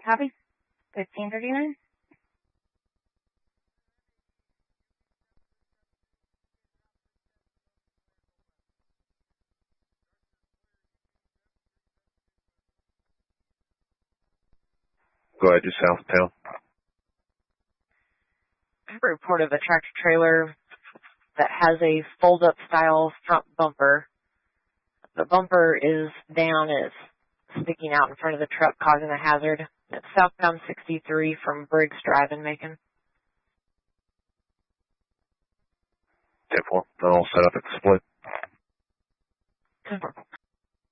Copy. 1539. Go ahead, just south of town. I have a report of a tractor trailer that has a fold-up style front bumper. The bumper is down, it's sticking out in front of the truck, causing a hazard. It's southbound 63 from Briggs Drive in Macon. 10-4. I'll set up at the split. 10-4.